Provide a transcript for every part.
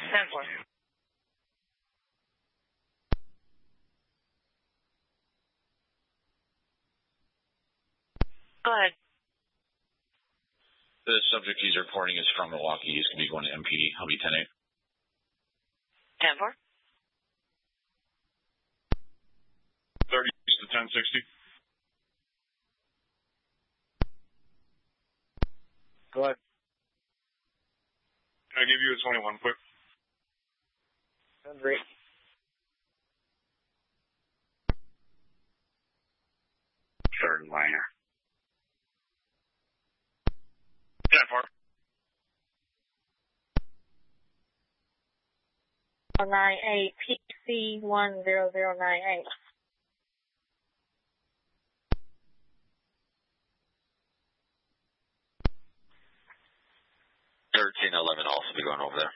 10-4. Go ahead. The subject he's reporting is from Milwaukee. He's going to be going to MPD. I'll be 10-8. 10-4. 30 to 1060. Go ahead. Can I give you a 21 quick? Sounds great. Third liner. 10-4. 98 PC 10098. 1311 also be going over there.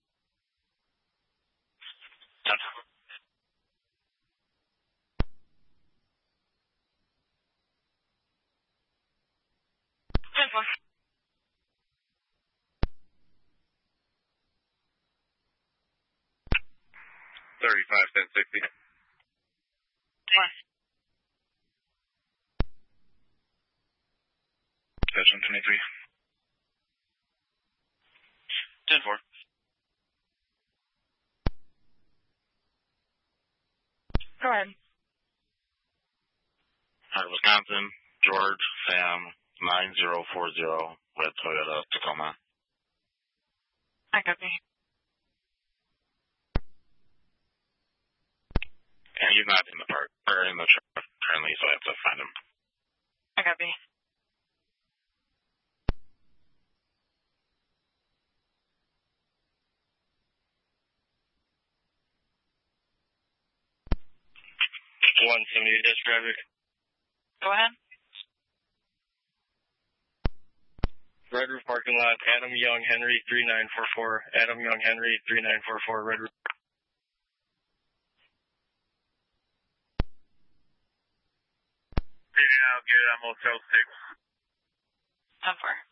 10. 10-4. 35 1060. Catch 123. 10-4. Go ahead. Wisconsin, George, Sam, 9040, red Toyota, Tacoma. I copy. And he's not in the park, or in the truck currently, so I have to find him. I copy. Dash traffic. Go ahead. Red Roof parking lot, Adam Young Henry 3944. Adam Young Henry 3944, Red Roof. Yeah, I'll get it on Motel 6. 10-4.